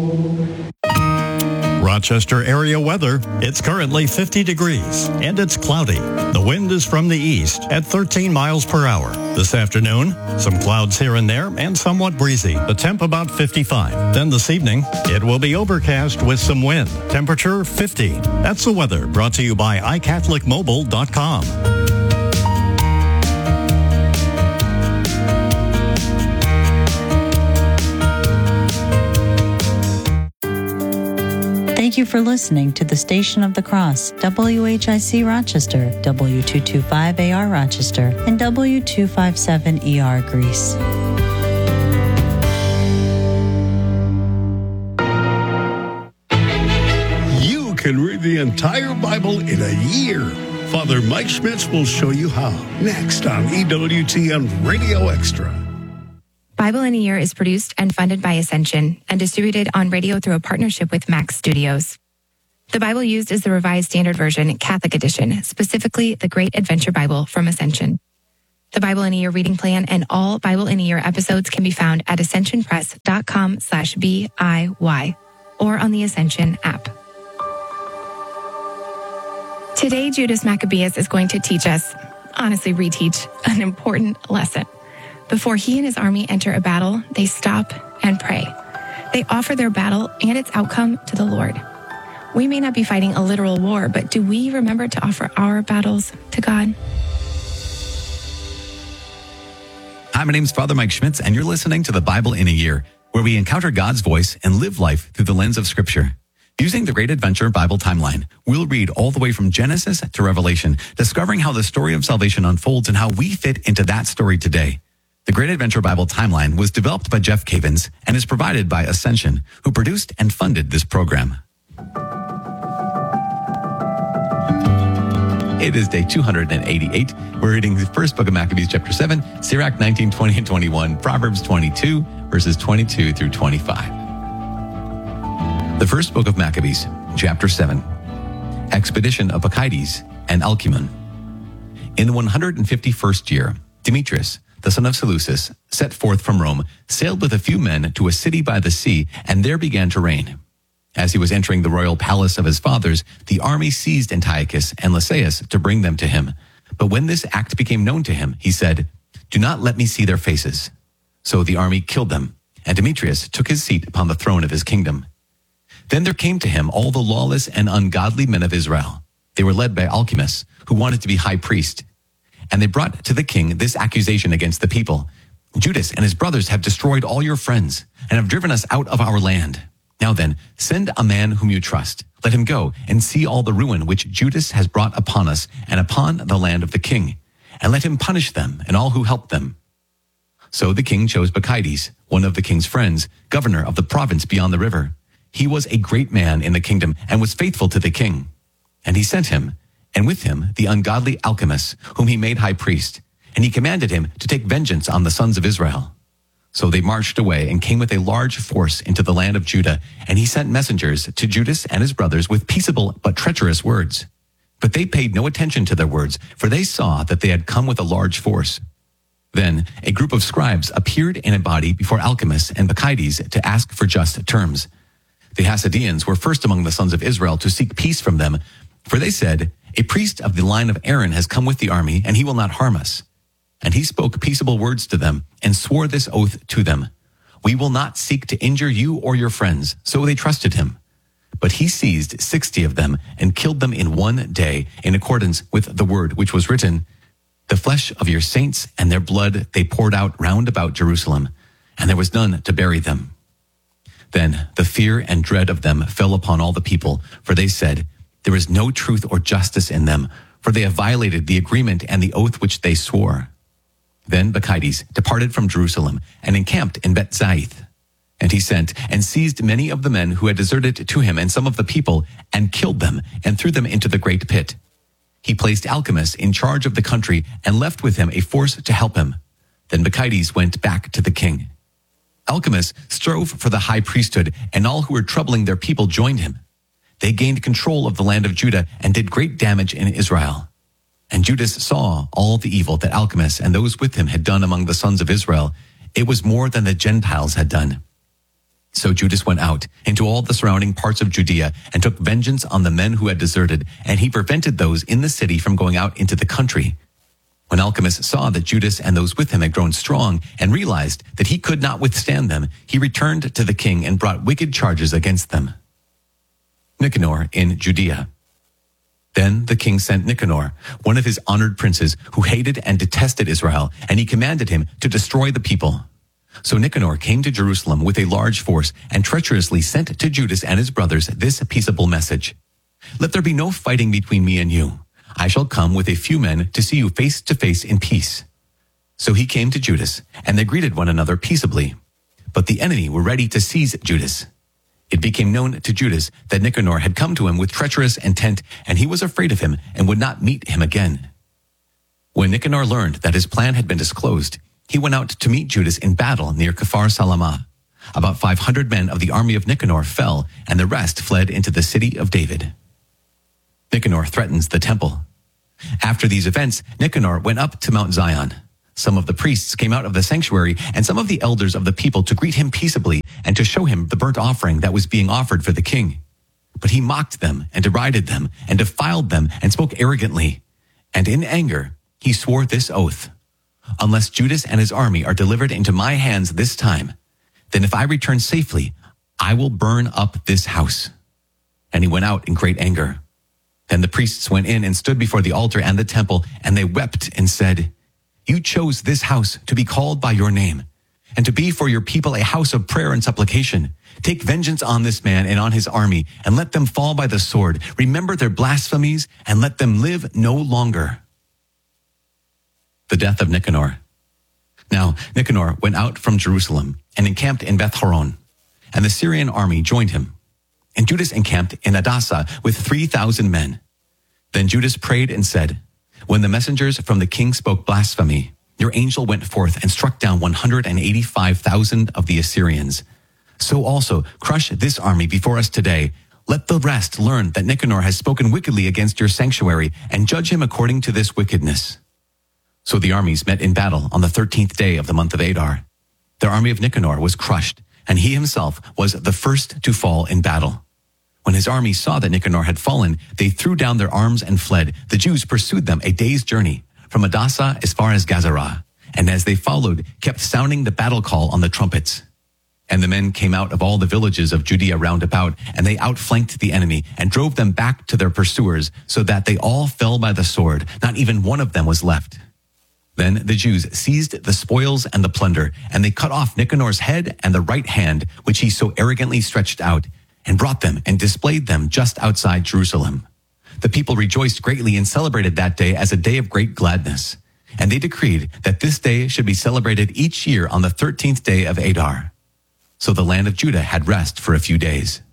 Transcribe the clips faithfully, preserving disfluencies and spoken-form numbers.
Rochester area weather. It's currently fifty degrees and it's cloudy. The wind is from the east at thirteen miles per hour. This afternoon, some clouds here and there and somewhat breezy. The temp about fifty-five. Then this evening, it will be overcast with some wind. Temperature fifty. That's the weather brought to you by i catholic mobile dot com. Thank you for listening to the Station of the Cross, W H I C Rochester, W two twenty-five A R Rochester, and W two fifty-seven E R Greece. You can read the entire Bible in a year. Father Mike Schmitz will show you how. Next on E W T N Radio Extra. Bible in a Year is produced and funded by Ascension and distributed on radio through a partnership with Max Studios. The Bible used is the Revised Standard Version, Catholic Edition, specifically the Great Adventure Bible from Ascension. The Bible in a Year reading plan and all Bible in a Year episodes can be found at ascensionpress.com slash B-I-Y or on the Ascension app. Today, Judas Maccabeus is going to teach us, honestly reteach, an important lesson. Before he and his army enter a battle, they stop and pray. They offer their battle and its outcome to the Lord. We may not be fighting a literal war, but do we remember to offer our battles to God? Hi, my name's Father Mike Schmitz, and you're listening to the Bible in a Year, where we encounter God's voice and live life through the lens of Scripture. Using the Great Adventure Bible timeline, we'll read all the way from Genesis to Revelation, discovering how the story of salvation unfolds and how we fit into that story today. The Great Adventure Bible Timeline was developed by Jeff Cavins and is provided by Ascension, who produced and funded this program. It is day two hundred eighty-eight. We're reading the first book of Maccabees, chapter seven, Sirach nineteen, twenty, and twenty-one, Proverbs twenty-two, verses twenty-two through twenty-five. The first book of Maccabees, chapter seven, Expedition of Bacchides and Alcmene. In the one hundred fifty-first year, Demetrius, the son of Seleucus, set forth from Rome, sailed with a few men to a city by the sea, and there began to reign. As he was entering the royal palace of his fathers, the army seized Antiochus and Lysias to bring them to him. But when this act became known to him, he said, "Do not let me see their faces." So the army killed them, and Demetrius took his seat upon the throne of his kingdom. Then there came to him all the lawless and ungodly men of Israel. They were led by Alcimus, who wanted to be high priest. And they brought to the king this accusation against the people: "Judas and his brothers have destroyed all your friends and have driven us out of our land. Now then, send a man whom you trust. Let him go and see all the ruin which Judas has brought upon us and upon the land of the king, and let him punish them and all who help them." So the king chose Bacchides, one of the king's friends, governor of the province beyond the river. He was a great man in the kingdom and was faithful to the king. And he sent him, and with him the ungodly Alcimus, whom he made high priest, and he commanded him to take vengeance on the sons of Israel. So they marched away and came with a large force into the land of Judah, and he sent messengers to Judas and his brothers with peaceable but treacherous words. But they paid no attention to their words, for they saw that they had come with a large force. Then a group of scribes appeared in a body before Alcimus and Bacchides to ask for just terms. The Hasidians were first among the sons of Israel to seek peace from them, for they said, "A priest of the line of Aaron has come with the army, and he will not harm us." And he spoke peaceable words to them, and swore this oath to them: "We will not seek to injure you or your friends." So they trusted him. But he seized sixty of them, and killed them in one day, in accordance with the word which was written: "The flesh of your saints and their blood they poured out round about Jerusalem, and there was none to bury them." Then the fear and dread of them fell upon all the people, for they said, "There is no truth or justice in them, for they have violated the agreement and the oath which they swore." Then Bacchides departed from Jerusalem and encamped in Beth-Zaith. And he sent and seized many of the men who had deserted to him and some of the people, and killed them and threw them into the great pit. He placed Alcimus in charge of the country and left with him a force to help him. Then Bacchides went back to the king. Alcimus strove for the high priesthood, and all who were troubling their people joined him. They gained control of the land of Judah and did great damage in Israel. And Judas saw all the evil that Alcimus and those with him had done among the sons of Israel. It was more than the Gentiles had done. So Judas went out into all the surrounding parts of Judea and took vengeance on the men who had deserted, and he prevented those in the city from going out into the country. When Alchemist saw that Judas and those with him had grown strong and realized that he could not withstand them, he returned to the king and brought wicked charges against them. Nicanor in Judea. Then the king sent Nicanor, one of his honored princes, who hated and detested Israel, and he commanded him to destroy the people. So Nicanor came to Jerusalem with a large force and treacherously sent to Judas and his brothers this peaceable message. Let there be no fighting between me and you. I shall come with a few men to see you face to face in peace. So he came to Judas, and they greeted one another peaceably. But the enemy were ready to seize Judas. It became known to Judas that Nicanor had come to him with treacherous intent, and he was afraid of him and would not meet him again. When Nicanor learned that his plan had been disclosed, he went out to meet Judas in battle near Kfar Salamah. About five hundred men of the army of Nicanor fell, and the rest fled into the city of David. Nicanor threatens the temple. After these events, Nicanor went up to Mount Zion. Some of the priests came out of the sanctuary, and some of the elders of the people to greet him peaceably and to show him the burnt offering that was being offered for the king. But he mocked them and derided them and defiled them and spoke arrogantly. And in anger, he swore this oath: unless Judas and his army are delivered into my hands this time, then if I return safely, I will burn up this house. And he went out in great anger. Then the priests went in and stood before the altar and the temple, and they wept and said, You chose this house to be called by your name, and to be for your people a house of prayer and supplication. Take vengeance on this man and on his army, and let them fall by the sword. Remember their blasphemies, and let them live no longer. The death of Nicanor. Now Nicanor went out from Jerusalem and encamped in Beth-horon, and the Syrian army joined him. And Judas encamped in Adasa with three thousand men. Then Judas prayed and said, When the messengers from the king spoke blasphemy, your angel went forth and struck down one hundred eighty-five thousand of the Assyrians. So also crush this army before us today. Let the rest learn that Nicanor has spoken wickedly against your sanctuary, and judge him according to this wickedness. So the armies met in battle on the thirteenth day of the month of Adar. The army of Nicanor was crushed, and he himself was the first to fall in battle. When his army saw that Nicanor had fallen, they threw down their arms and fled. The Jews pursued them a day's journey, from Adasa as far as Gazarah, and as they followed, kept sounding the battle call on the trumpets. And the men came out of all the villages of Judea round about, and they outflanked the enemy, and drove them back to their pursuers, so that they all fell by the sword. Not even one of them was left. Then the Jews seized the spoils and the plunder, and they cut off Nicanor's head and the right hand, which he so arrogantly stretched out, and brought them and displayed them just outside Jerusalem. The people rejoiced greatly and celebrated that day as a day of great gladness. And they decreed that this day should be celebrated each year on the thirteenth day of Adar. So the land of Judah had rest for a few days.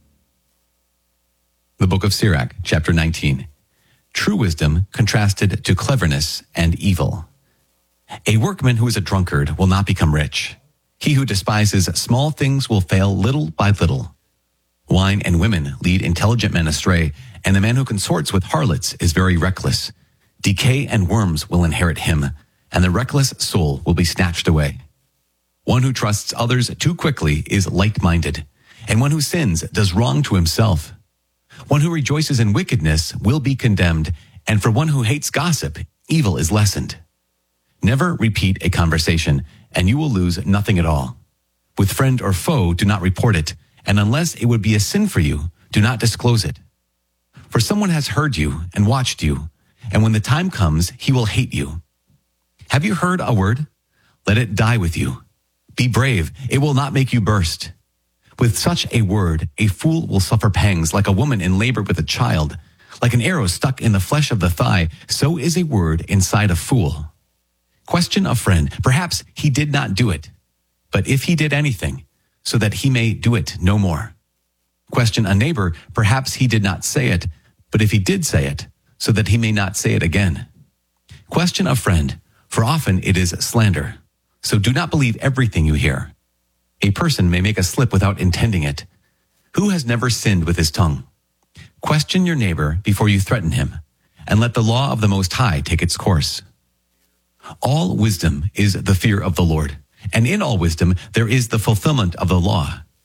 The book of Sirach, chapter nineteen. True wisdom contrasted to cleverness and evil. A workman who is a drunkard will not become rich. He who despises small things will fail little by little. Wine and women lead intelligent men astray, and the man who consorts with harlots is very reckless. Decay and worms will inherit him, and the reckless soul will be snatched away. One who trusts others too quickly is light-minded, and one who sins does wrong to himself. One who rejoices in wickedness will be condemned, and for one who hates gossip, evil is lessened. Never repeat a conversation, and you will lose nothing at all. With friend or foe, do not report it, and unless it would be a sin for you, do not disclose it. For someone has heard you and watched you, and when the time comes, he will hate you. Have you heard a word? Let it die with you. Be brave, it will not make you burst. With such a word, a fool will suffer pangs like a woman in labor with a child. Like an arrow stuck in the flesh of the thigh, so is a word inside a fool. Question a friend, perhaps he did not do it. But if he did anything, so that he may do it no more. Question a neighbor, perhaps he did not say it, but if he did say it, so that he may not say it again. Question a friend, for often it is slander. So do not believe everything you hear. A person may make a slip without intending it. Who has never sinned with his tongue? Question your neighbor before you threaten him, and let the law of the Most High take its course. All wisdom is the fear of the Lord, and in all wisdom there is the fulfillment of the law.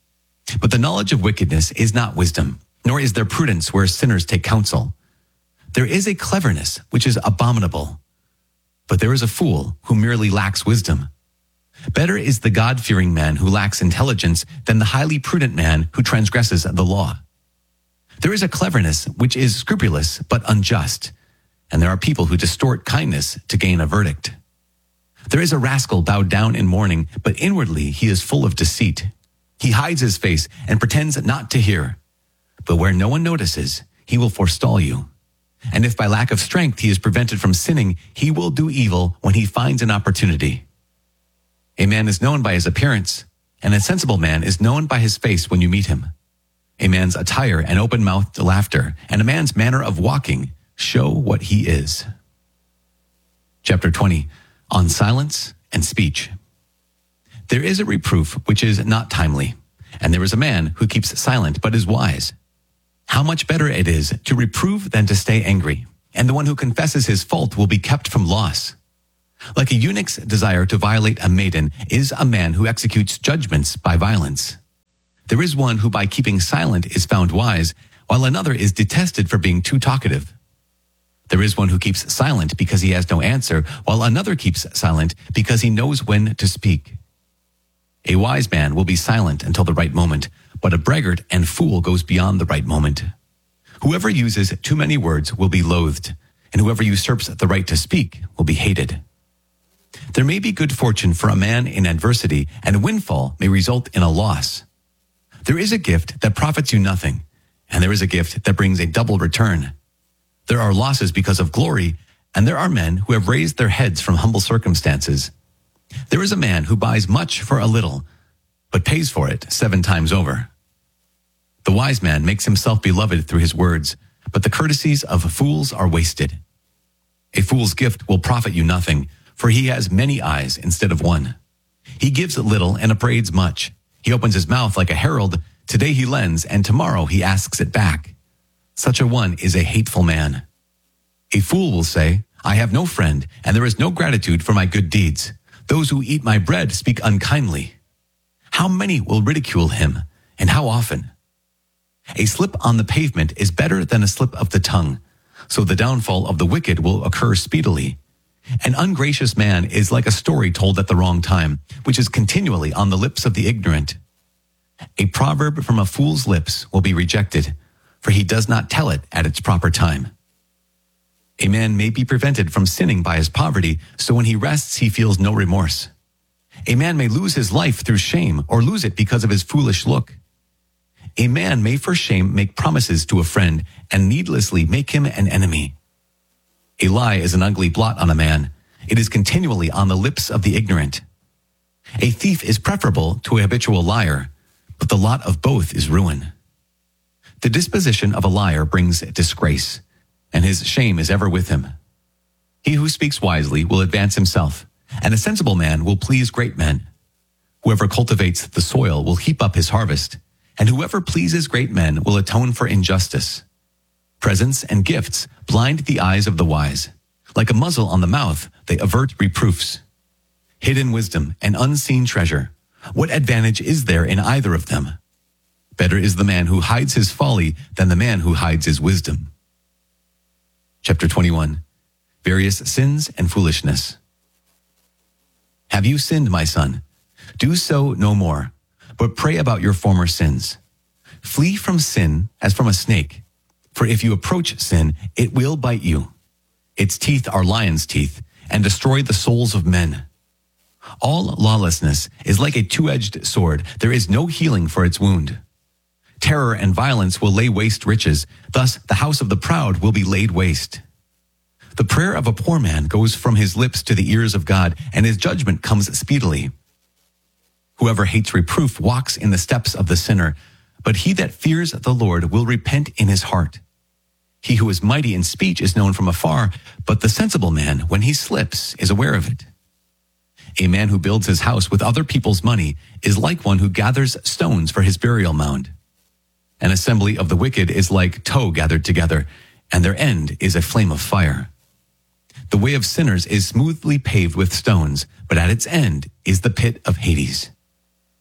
But the knowledge of wickedness is not wisdom, nor is there prudence where sinners take counsel. There is a cleverness which is abominable, but there is a fool who merely lacks wisdom. Better is the God-fearing man who lacks intelligence than the highly prudent man who transgresses the law. There is a cleverness which is scrupulous but unjust, and there are people who distort kindness to gain a verdict. There is a rascal bowed down in mourning, but inwardly he is full of deceit. He hides his face and pretends not to hear. But where no one notices, he will forestall you. And if by lack of strength he is prevented from sinning, he will do evil when he finds an opportunity. A man is known by his appearance, and a sensible man is known by his face when you meet him. A man's attire and open-mouthed laughter, and a man's manner of walking show what he is. Chapter twenty, on silence and speech. There is a reproof which is not timely, and there is a man who keeps silent but is wise. How much better it is to reprove than to stay angry, and the one who confesses his fault will be kept from loss. Like a eunuch's desire to violate a maiden is a man who executes judgments by violence. There is one who by keeping silent is found wise, while another is detested for being too talkative. There is one who keeps silent because he has no answer, while another keeps silent because he knows when to speak. A wise man will be silent until the right moment, but a braggart and fool goes beyond the right moment. Whoever uses too many words will be loathed, and whoever usurps the right to speak will be hated. There may be good fortune for a man in adversity, and a windfall may result in a loss. There is a gift that profits you nothing, and there is a gift that brings a double return. There are losses because of glory, and there are men who have raised their heads from humble circumstances. There is a man who buys much for a little, but pays for it seven times over. The wise man makes himself beloved through his words, but the courtesies of fools are wasted. A fool's gift will profit you nothing, for he has many eyes instead of one. He gives little and upbraids much. He opens his mouth like a herald. Today he lends, and tomorrow he asks it back. Such a one is a hateful man. A fool will say, I have no friend, and there is no gratitude for my good deeds. Those who eat my bread speak unkindly. How many will ridicule him, and how often? A slip on the pavement is better than a slip of the tongue, so the downfall of the wicked will occur speedily. An ungracious man is like a story told at the wrong time, which is continually on the lips of the ignorant. A proverb from a fool's lips will be rejected, for he does not tell it at its proper time. A man may be prevented from sinning by his poverty, so when he rests he feels no remorse. A man may lose his life through shame, or lose it because of his foolish look. A man may for shame make promises to a friend, and needlessly make him an enemy. A lie is an ugly blot on a man. It is continually on the lips of the ignorant. A thief is preferable to a habitual liar, but the lot of both is ruin. The disposition of a liar brings disgrace, and his shame is ever with him. He who speaks wisely will advance himself, and a sensible man will please great men. Whoever cultivates the soil will heap up his harvest, and whoever pleases great men will atone for injustice. Presents and gifts blind the eyes of the wise. Like a muzzle on the mouth, they avert reproofs. Hidden wisdom and unseen treasure, what advantage is there in either of them? Better is the man who hides his folly than the man who hides his wisdom. Chapter twenty-one, various sins and foolishness. Have you sinned, my son? Do so no more, but pray about your former sins. Flee from sin as from a snake, for if you approach sin, it will bite you. Its teeth are lion's teeth, and destroy the souls of men. All lawlessness is like a two-edged sword. There is no healing for its wound. Terror and violence will lay waste riches. Thus, the house of the proud will be laid waste. The prayer of a poor man goes from his lips to the ears of God, and his judgment comes speedily. Whoever hates reproof walks in the steps of the sinner, but he that fears the Lord will repent in his heart. He who is mighty in speech is known from afar, but the sensible man, when he slips, is aware of it. A man who builds his house with other people's money is like one who gathers stones for his burial mound. An assembly of the wicked is like tow gathered together, and their end is a flame of fire. The way of sinners is smoothly paved with stones, but at its end is the pit of Hades.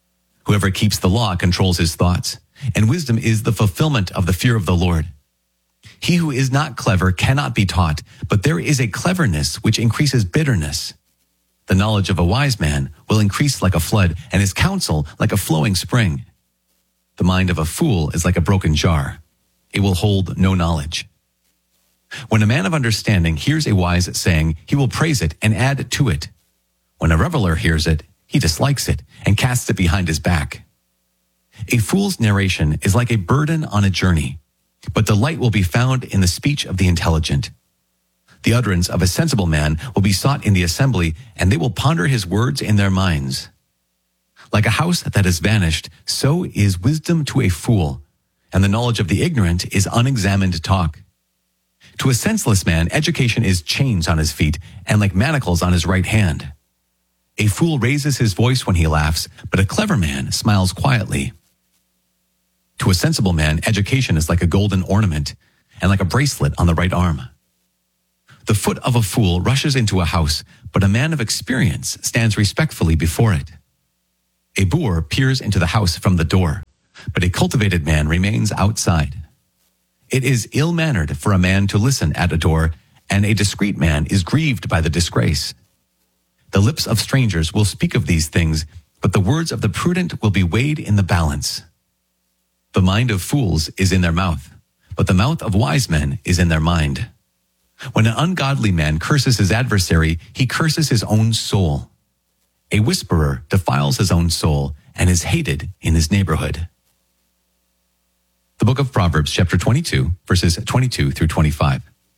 Whoever keeps the law controls his thoughts, and wisdom is the fulfillment of the fear of the Lord. He who is not clever cannot be taught, but there is a cleverness which increases bitterness. The knowledge of a wise man will increase like a flood, and his counsel like a flowing spring. The mind of a fool is like a broken jar. It will hold no knowledge. When a man of understanding hears a wise saying, he will praise it and add to it. When a reveler hears it, he dislikes it and casts it behind his back. A fool's narration is like a burden on a journey, but delight will be found in the speech of the intelligent. The utterance of a sensible man will be sought in the assembly, and they will ponder his words in their minds. Like a house that has vanished, so is wisdom to a fool, and the knowledge of the ignorant is unexamined talk. To a senseless man, education is chains on his feet, and like manacles on his right hand. A fool raises his voice when he laughs, but a clever man smiles quietly. To a sensible man, education is like a golden ornament, and like a bracelet on the right arm. The foot of a fool rushes into a house, but a man of experience stands respectfully before it. A boor peers into the house from the door, but a cultivated man remains outside. It is ill-mannered for a man to listen at a door, and a discreet man is grieved by the disgrace. The lips of strangers will speak of these things, but the words of the prudent will be weighed in the balance. The mind of fools is in their mouth, but the mouth of wise men is in their mind. When an ungodly man curses his adversary, he curses his own soul. A whisperer defiles his own soul and is hated in his neighborhood. The book of Proverbs, chapter twenty-two, verses twenty-two through twenty-five.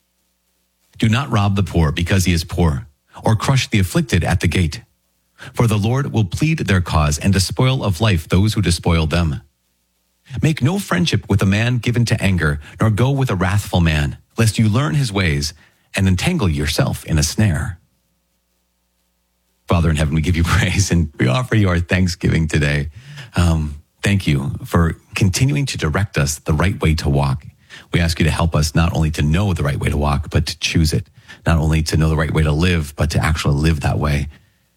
Do not rob the poor because he is poor, or crush the afflicted at the gate. For the Lord will plead their cause and despoil of life those who despoil them. Make no friendship with a man given to anger, nor go with a wrathful man, lest you learn his ways and entangle yourself in a snare. Father in heaven, we give you praise and we offer you our thanksgiving today. Um, thank you for continuing to direct us the right way to walk. We ask you to help us not only to know the right way to walk, but to choose it. Not only to know the right way to live, but to actually live that way.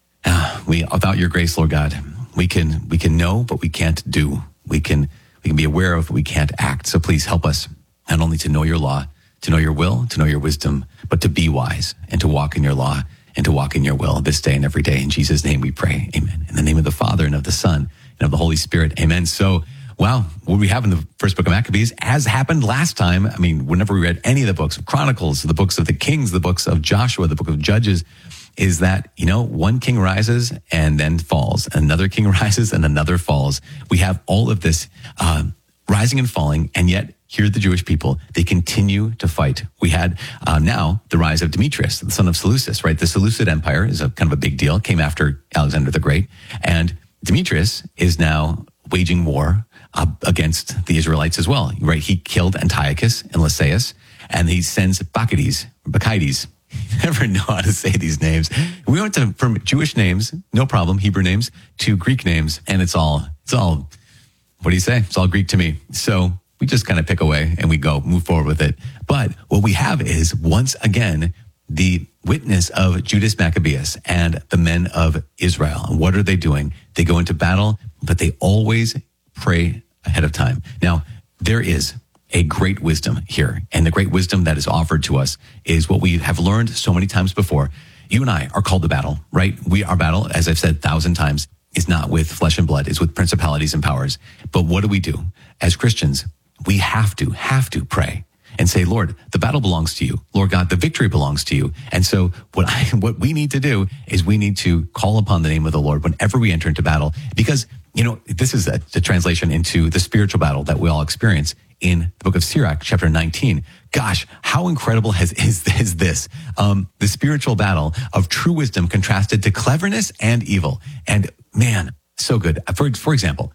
Uh, we, without your grace, Lord God, we can we can know, but we can't do. We can we can be aware of, but we can't act. So please help us not only to know your law, to know your will, to know your wisdom, but to be wise and to walk in your law and to walk in your will this day and every day. In Jesus' name we pray. Amen. In the name of the Father and of the Son and of the Holy Spirit. Amen. So, wow, what we have in the first book of Maccabees, as happened last time, I mean, whenever we read any of the books of Chronicles, the books of the Kings, the books of Joshua, the book of Judges, is that, you know, one king rises and then falls. Another king rises and another falls. We have all of this uh, rising and falling, and yet here the Jewish people, they continue to fight. We had uh, now the rise of Demetrius, the son of Seleucus, right? The Seleucid Empire is a kind of a big deal, came after Alexander the Great. And Demetrius is now waging war uh, against the Israelites as well, right? He killed Antiochus and Lysias, and he sends Bacchides, Bacchides, never know how to say these names. We went to, from Jewish names, no problem, Hebrew names, to Greek names, and it's all, it's all, what do you say? It's all Greek to me. So we just kind of pick away and we go, move forward with it. But what we have is, once again, the witness of Judas Maccabeus and the men of Israel. And what are they doing? They go into battle, but they always pray ahead of time. Now, there is a great wisdom here, and the great wisdom that is offered to us is what we have learned so many times before. You and I are called to battle, right? We, our battle, as I've said a thousand times, is not with flesh and blood, it's with principalities and powers. But what do we do? As Christians, we have to, have to pray and say, Lord, the battle belongs to you. Lord God, the victory belongs to you. And so what I, what we need to do is we need to call upon the name of the Lord whenever we enter into battle, because, you know, this is a, the translation into the spiritual battle that we all experience in the book of Sirach, chapter nineteen. Gosh, how incredible has, is, is this? Um, the spiritual battle of true wisdom contrasted to cleverness and evil. And man, so good. For, for example,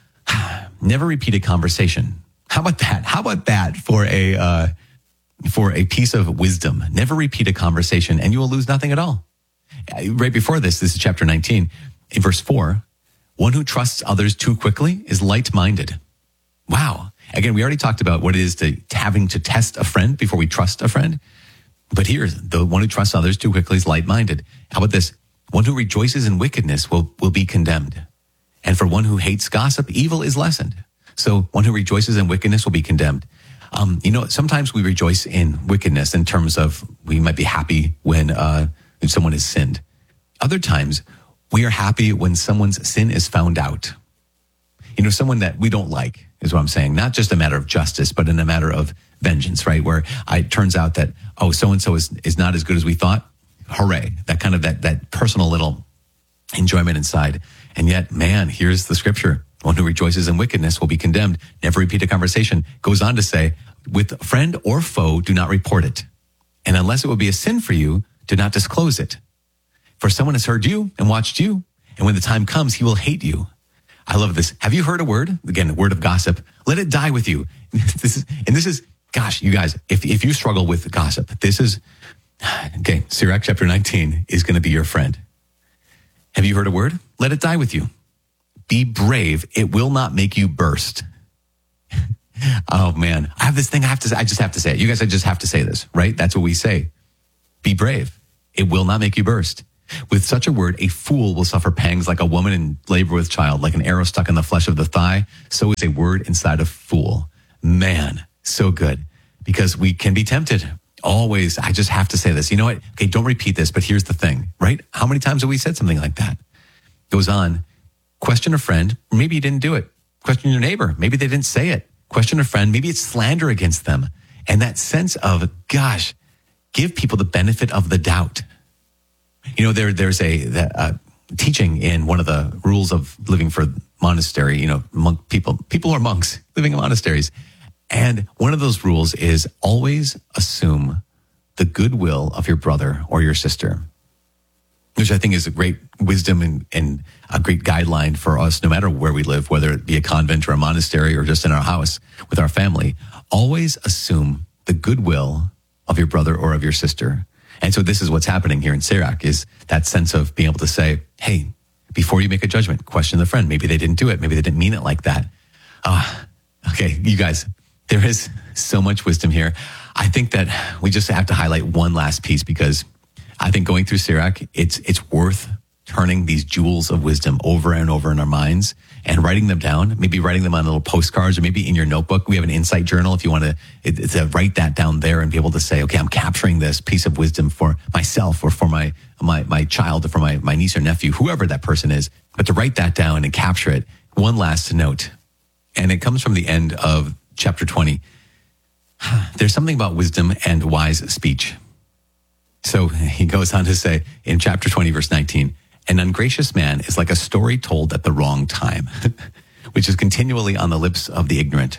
never repeat a conversation. How about that? How about that for a, uh, for a piece of wisdom? Never repeat a conversation and you will lose nothing at all. Right before this, this is chapter nineteen, in verse four, one who trusts others too quickly is light-minded. Wow. Again, we already talked about what it is to having to test a friend before we trust a friend. But here, the one who trusts others too quickly is light-minded. How about this? One who rejoices in wickedness will, will be condemned. And for one who hates gossip, evil is lessened. So one who rejoices in wickedness will be condemned. Um, you know, sometimes we rejoice in wickedness in terms of we might be happy when uh, someone has sinned. Other times, we are happy when someone's sin is found out. You know, someone that we don't like is what I'm saying. Not just a matter of justice, but in a matter of vengeance, right? Where it turns out that, oh, so-and-so is, is not as good as we thought. Hooray. That kind of, that, that personal little enjoyment inside. And yet, man, here's the scripture. One who rejoices in wickedness will be condemned. Never repeat a conversation. Goes on to say, with friend or foe, do not report it. And unless it would be a sin for you, do not disclose it. For someone has heard you and watched you, and when the time comes, he will hate you. I love this. Have you heard a word? Again, a word of gossip. Let it die with you. This is, and this is, gosh, you guys, if, if you struggle with gossip, this is, okay, Sirach chapter nineteen is going to be your friend. Have you heard a word? Let it die with you. Be brave. It will not make you burst. Oh man, I have this thing I have to say. I just have to say it. You guys, I just have to say this, right? That's what we say. Be brave. It will not make you burst. With such a word, a fool will suffer pangs like a woman in labor with child, like an arrow stuck in the flesh of the thigh. So is a word inside a fool. Man, so good. Because we can be tempted. Always, I just have to say this. You know what? Okay, don't repeat this, but here's the thing, right? How many times have we said something like that? Goes on. Question a friend. Maybe you didn't do it. Question your neighbor. Maybe they didn't say it. Question a friend. Maybe it's slander against them. And that sense of, gosh, give people the benefit of the doubt. You know, there, there's a uh, teaching in one of the rules of living for monastery, you know, monk people, people who are monks living in monasteries. And one of those rules is always assume the goodwill of your brother or your sister, which I think is a great wisdom and, and a great guideline for us, no matter where we live, whether it be a convent or a monastery or just in our house with our family. Always assume the goodwill of your brother or of your sister. And so this is what's happening here in Sirach, is that sense of being able to say, hey, before you make a judgment, question the friend. Maybe they didn't do it. Maybe they didn't mean it like that. Ah, okay, you guys, there is so much wisdom here. I think that we just have to highlight one last piece, because I think going through Sirach, it's it's worth turning these jewels of wisdom over and over in our minds and writing them down, maybe writing them on little postcards or maybe in your notebook. We have an insight journal if you want to, it, to write that down there and be able to say, okay, I'm capturing this piece of wisdom for myself or for my my my child or for my, my niece or nephew, whoever that person is. But to write that down and capture it. One last note, and it comes from the end of chapter twenty. There's something about wisdom and wise speech. So he goes on to say in chapter twenty, verse nineteen, an ungracious man is like a story told at the wrong time, which is continually on the lips of the ignorant.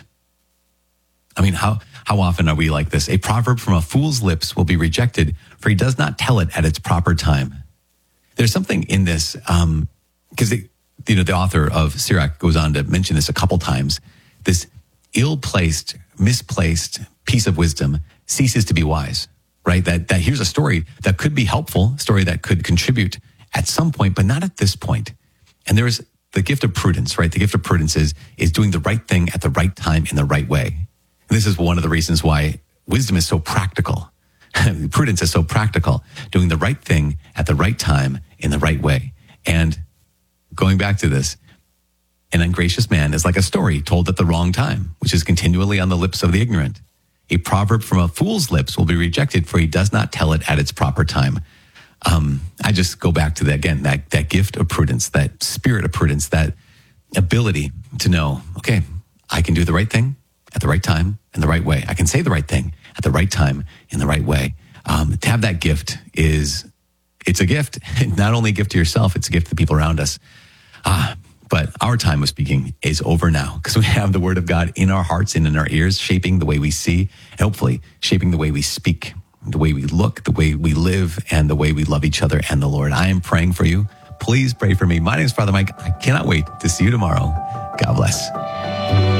I mean, how, how often are we like this? A proverb from a fool's lips will be rejected, for he does not tell it at its proper time. There's something in this, um, because you know, the author of Sirach goes on to mention this a couple times. This ill-placed, misplaced piece of wisdom ceases to be wise. Right? That, that here's a story that could be helpful, a story that could contribute at some point, but not at this point. And there is the gift of prudence, right? The gift of prudence is, is doing the right thing at the right time in the right way. And this is one of the reasons why wisdom is so practical. Prudence is so practical, doing the right thing at the right time in the right way. And going back to this, an ungracious man is like a story told at the wrong time, which is continually on the lips of the ignorant. A proverb from a fool's lips will be rejected, for he does not tell it at its proper time. Um, I just go back to that again, that, that gift of prudence, that spirit of prudence, that ability to know, okay, I can do the right thing at the right time in the right way. I can say the right thing at the right time in the right way. Um, to have that gift is, it's a gift. Not only a gift to yourself, it's a gift to the people around us. Ah, But our time of speaking is over now, because we have the word of God in our hearts and in our ears, shaping the way we see, and hopefully shaping the way we speak, the way we look, the way we live, and the way we love each other and the Lord. I am praying for you. Please pray for me. My name is Father Mike. I cannot wait to see you tomorrow. God bless.